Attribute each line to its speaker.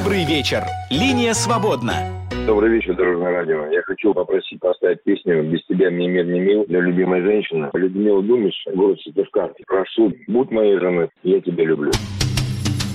Speaker 1: Добрый вечер. Линия свободна.
Speaker 2: Добрый вечер, Дорожное радио. Я хочу попросить поставить песню «Без тебя мне мир не мил» для любимой женщины. Людмила Думич, город Сыктывкар. Прошу, будь моей женой, я тебя люблю.